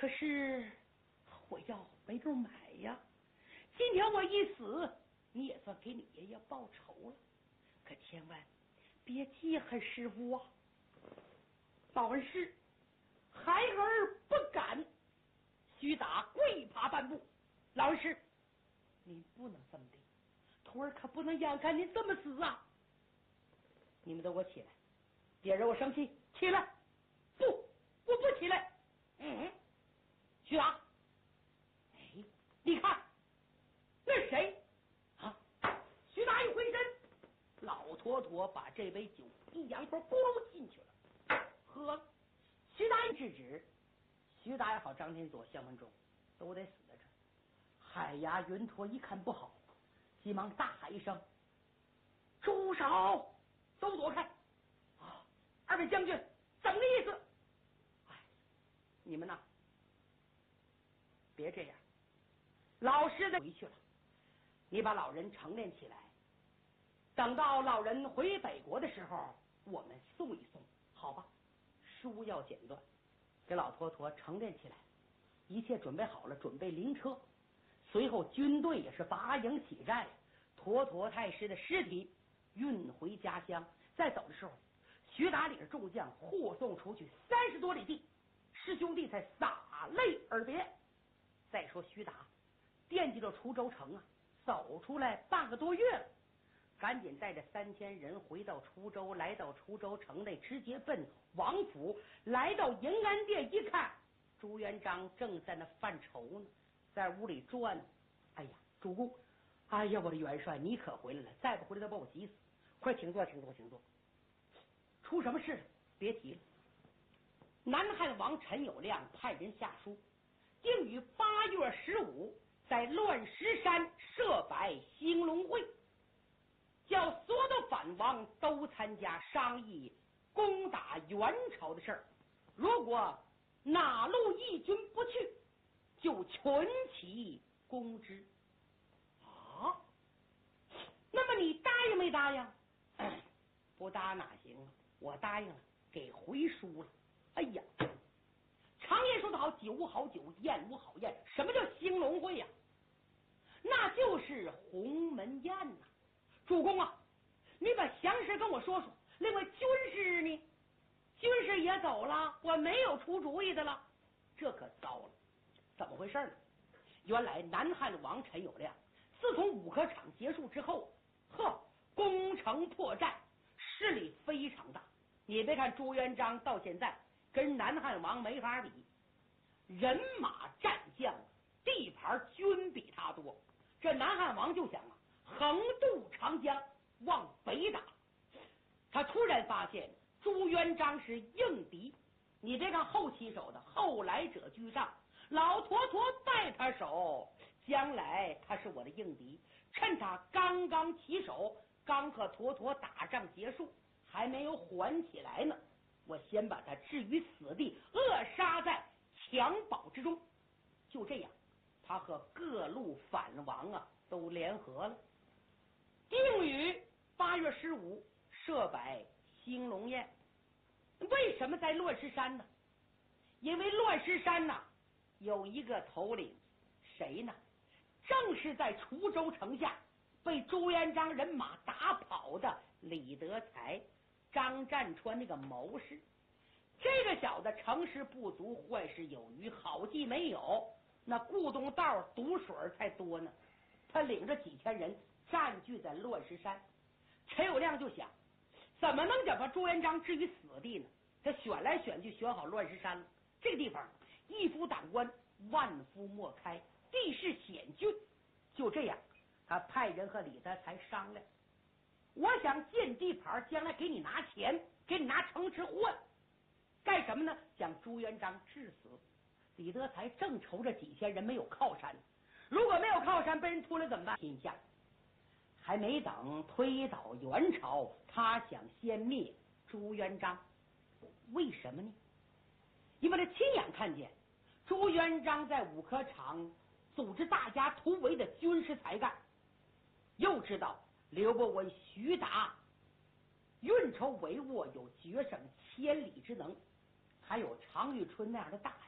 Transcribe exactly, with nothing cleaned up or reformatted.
可是我药没地儿买呀。今天我一死，你也算给你爷爷报仇了。可千万别记恨师傅啊！老恩师，孩儿不敢。徐达跪爬半步，老恩师，您不能这么的，徒儿可不能眼看您这么死啊！你们都给我起来，别惹我生气，起来！不，我不起来。嗯，徐达，哎，你看那是谁啊？徐达一回身，老坨坨把这杯酒一扬锅，咕噜进去了，喝了。徐达一制止，徐达也好，张天佐、向文忠都得死在这儿。海牙云陀一看不好，急忙大喊一声：“住手！都躲开！啊，二位将军，怎么的意思？哎，你们呐，别这样，老师的回去了，你把老人成殓起来，等到老人回北国的时候，我们送一送，好吧？书要剪断，给老坨坨成殓起来，一切准备好了，准备灵车。随后军队也是拔营起寨，坨坨太师的尸体运回家乡。在走的时候，徐达领着众将护送出去三十多里地，师兄弟才洒泪而别。再说徐达惦记着滁州城啊，走出来半个多月了，赶紧带着三千人回到滁州，来到滁州城内，直接奔王府。来到迎安殿一看，朱元璋正在那犯愁呢，在屋里转。哎呀，主公，哎呀，我的元帅，你可回来了！再不回来，他把我急死！快请坐，请坐，请坐。出什么事了？别提了。南汉王陈友谅派人下书，定于八月十五在乱石山设摆兴隆会，叫所有的反王都参加商议攻打元朝的事儿。如果哪路义军不去，就群起攻之。啊，那么你答应没答应？不答哪行啊？我答应了，给回书了。哎呀，常言说得好，酒无好酒，宴无好宴。什么叫兴隆会呀、啊？那就是鸿门宴呐、啊。主公啊，你把详实跟我说说。另外军师呢？军师也走了，我没有出主意的了。这可糟了，怎么回事呢？原来南汉王陈友谅自从五科场结束之后，呵，攻城破寨，势力非常大。你别看朱元璋到现在跟南汉王没法比，人马战将地盘均比他多。这南汉王就想啊，横渡长江往北打。他突然发现朱元璋是硬敌，你别看后起手的，后来者居上，老坨坨带他手，将来他是我的硬敌。趁他刚刚起手，刚和坨坨打仗结束，还没有缓起来呢，我先把他置于死地，扼杀在襁褓之中。就这样，他和各路反王啊都联合了，定于八月十五设摆兴隆宴。为什么在乱石山呢？因为乱石山呐、啊、有一个头领，谁呢？正是在滁州城下被朱元璋人马打跑的李德才，张占川那个谋士。这个小子成事不足，坏事有余，好计没有，那顾东道毒水才多呢。他领着几千人占据在乱石山，陈友谅就想，怎么能讲把朱元璋置于死地呢？他选来选去，选好乱石山了。这个地方一夫当关，万夫莫开，地势险峻。就这样，他派人和李德才商量，我想建地盘，将来给你拿钱，给你拿城池换，干什么呢？将朱元璋致死。李德才正愁着几千人没有靠山，如果没有靠山，被人突了怎么办？心下还没等推倒元朝，他想先灭朱元璋。为什么呢？因为他亲眼看见朱元璋在五科场组织大家突围的军事才干，又知道刘伯温、徐达运筹帷幄，有决胜千里之能，还有常遇春那样的大